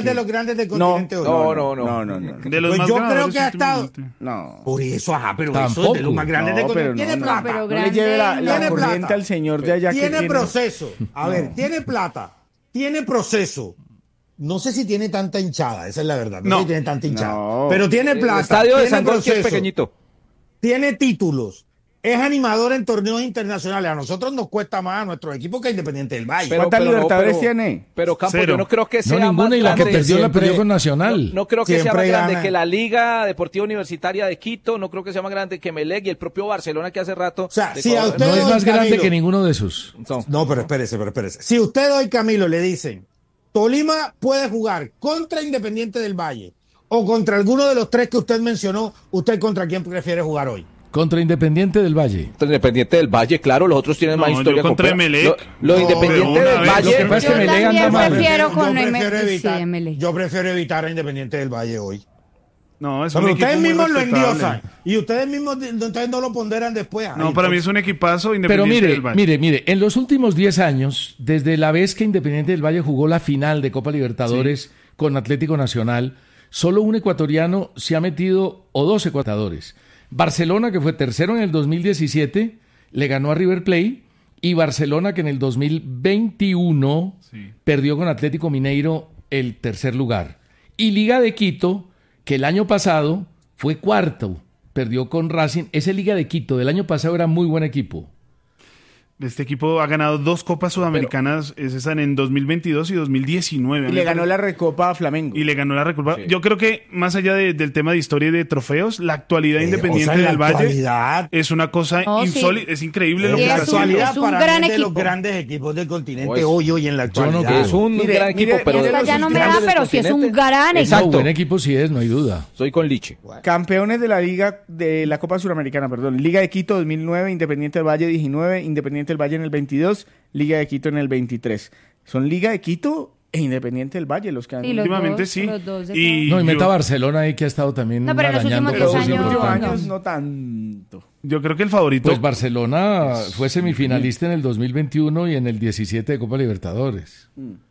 es de los grandes del continente hoy. No. De los Pues más yo creo ganadores que ha estado. últimamente. No. Por eso, pero Tampoco. eso es de los más grandes del pero continente. Tiene no, plata. pero No le grande, lleve la tiene corriente plata. al señor de allá que Tiene tiene... proceso. A ver, tiene plata. Tiene proceso. No sé si tiene tanta hinchada, esa es la verdad. No sé si tiene tanta hinchada. No. Pero tiene plata. El estadio de tiene San Gol, que es proceso, pequeñito. tiene títulos. Es animador en torneos internacionales. A nosotros nos cuesta más a nuestro equipo que a Independiente del Valle. ¿Cuántas Libertadores tiene? Pero Campo, Cero. yo no creo que sea No, ninguna, más y la que grande. perdió la perdió con No, Nacional. no creo que sea Siempre más grande gana. que la Liga Deportiva Universitaria de Quito, no creo que sea más grande que Melec y el propio Barcelona que hace rato. O sea, de si a Ecuador. usted- No es más grande Camilo. que ninguno de esos. No, pero espérese. Si usted hoy, Camilo, le dicen, Tolima puede jugar contra Independiente del Valle o contra alguno de los tres que usted mencionó, ¿usted contra quién prefiere jugar hoy? Contra Independiente del Valle. Independiente del Valle, claro, los otros tienen No, más yo historia. contra copera. Emelec. Lo No, Independiente de una del vez. Valle. Lo que pasa es que Yo Melec anda también mal. prefiero con evitar, MLE. yo prefiero evitar a Independiente del Valle hoy. No, es Pero un equipo ustedes muy mismos lo respetable. endiosan y ustedes mismos ustedes no lo ponderan después. No, Ay, para mí es un equipazo Pero Independiente del Valle. mire, en los últimos 10 años, desde la vez que Independiente del Valle jugó la final de Copa Libertadores con Atlético Nacional, solo un ecuatoriano se ha metido, o dos ecuatorianos. Barcelona, que fue tercero en el 2017, le ganó a River Plate, y Barcelona, que en el 2021 perdió con Atlético Mineiro el tercer lugar. Y Liga de Quito, que el año pasado fue cuarto, perdió con Racing. Ese Liga de Quito del año pasado era muy buen equipo. Este equipo ha ganado 2 Copas Sudamericanas, esas en 2022 y 2019. Y le ganó la Recopa a Flamengo. Y le ganó la Recopa. Yo creo que más allá del tema de historia y de trofeos, la actualidad Independiente o sea, del la Valle actualidad. es una cosa Oh, sí. insólita, es increíble lo Sí, que es está un- haciendo. actualidad es un para gran mí es de los equipo. grandes equipos del continente Pues, hoy en la actualidad. creo. Es un Mire, gran equipo, mire, pero mire de los los Ya no me grandes da, del pero sí es un continente. gran equipo. Exacto. No, buen equipo sí es, no hay duda. Soy con Liche. Campeones de la Liga, de la Copa Suramericana, perdón. Liga de Quito 2009, Independiente del Valle 19, Independiente del Valle en el 22, Liga de Quito en el 23. Son Liga de Quito e Independiente del Valle los que han... Sí, los Últimamente dos, sí. los dos de Y No, y meta yo, Barcelona ahí que ha estado también No, pero en los arañando últimos cosas 10 Los últimos importantes. años no tanto. yo creo que el favorito... Pues Barcelona fue semifinalista en el 2021 y en el 17 de Copa Libertadores.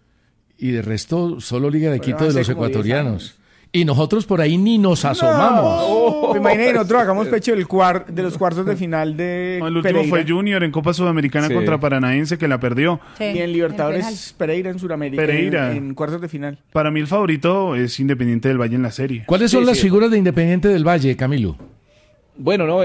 Y de resto, solo Liga de Pero Quito de hace los como 10 ecuatorianos. Y nosotros por ahí ni nos asomamos. Imagínense, nosotros hagamos pecho de los cuartos de final de el último Pereira. fue Junior en Copa Sudamericana Sí. contra Paranaense, que la perdió. Sí, Y en Libertadores, Pereira en Sudamérica. Pereira. En cuartos de final. Para mí el favorito es Independiente del Valle en la serie. ¿Cuáles son Sí, las sí. figuras de Independiente del Valle, Camilo? Bueno, no,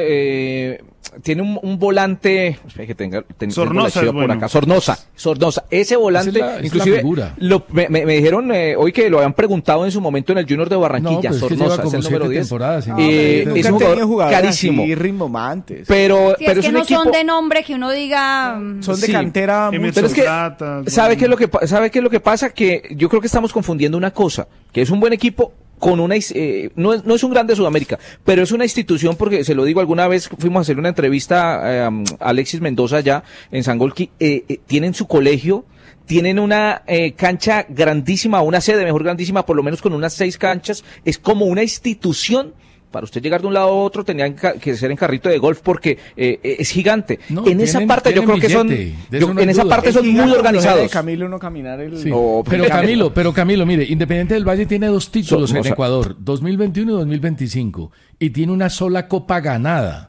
tiene un volante, espera que tengo la Sornosa chiva es bueno. por acá, Sornosa. Ese volante, Esa es la inclusive, figura. me dijeron hoy que lo habían preguntado en su momento en el Junior de Barranquilla. No, pero es que Sornosa lleva como es el número 7 10. temporadas, No, Independiente nunca es han un tenido jugador jugadores carísimo. así rimbomantes. Pero Sí, es es que un no equipo... son de nombre que uno diga... Son de sí. cantera Emerson mucho. Pero es que, Plata, ¿sabe bueno. qué es lo que sabe qué es lo que pasa? Que yo creo que estamos confundiendo una cosa, que es un buen equipo con una no es un grande de Sudamérica, pero es una institución, porque se lo digo, alguna vez fuimos a hacer una entrevista a Alexis Mendoza allá en Sangolquí, tienen su colegio, tienen una cancha grandísima, una sede mejor grandísima, por lo menos con unas 6 canchas, es como una institución. Para usted llegar de un lado a otro tenían que ser en carrito de golf porque es gigante. No, en esa parte yo creo tienen que son billete, de eso no hay en esa duda. parte Es son muy gigante como la de organizados. Camilo no caminar el... Sí. No, pero Camilo, mire, Independiente del Valle tiene 2 títulos en Sornosa. Ecuador, 2021 y 2025, y tiene una sola copa ganada.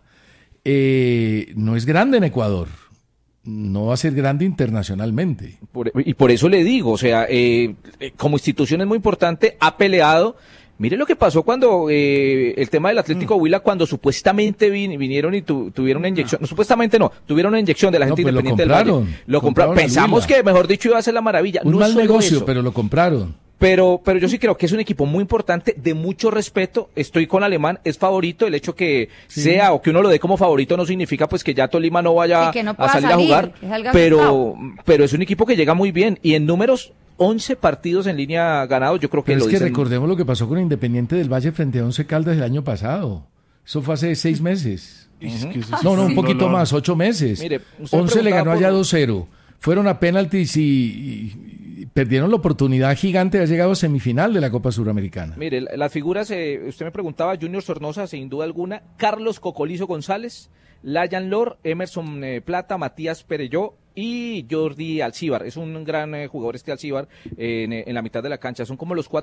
No es grande en Ecuador, no va a ser grande internacionalmente. Y por eso le digo, o sea, como institución es muy importante, ha peleado. Mire lo que pasó cuando el tema del Atlético Huila, cuando supuestamente vinieron y tuvieron una inyección, no, supuestamente no, tuvieron una inyección de la gente No, pues lo independiente del compraron, Valle. Lo compraron. compraron al Pensamos Huila. que, mejor dicho, iba a ser la maravilla. Un No mal solo negocio, eso. pero lo compraron. Pero yo sí creo que es un equipo muy importante, de mucho respeto. Estoy con Alemán, es favorito. El hecho que sea o que uno lo dé como favorito no significa pues que ya Tolima no vaya Sí, que no a pueda salir a salir, jugar. que salga Pero asustado. es un equipo que llega muy bien. Y en números, 11 partidos en línea ganados, yo creo que Pero lo es que dicen. recordemos lo que pasó con Independiente del Valle frente a Once Caldas el año pasado. Eso fue hace 6 meses. Es que eso es No, un un poquito dolor. más, 8 meses. Mire, usted me 11 le ganó preguntaba allá por- 2-0. Fueron a penaltis y perdieron la oportunidad gigante de haber llegado a semifinal de la Copa Suramericana. Mire, las figuras, usted me preguntaba, Junior Sornosa, sin duda alguna, Carlos Cocolizo González, Layan Lor, Emerson Plata, Matías Perelló y Jordi Alcíbar. Es un gran jugador este Alcíbar en la mitad de la cancha. Son como los 4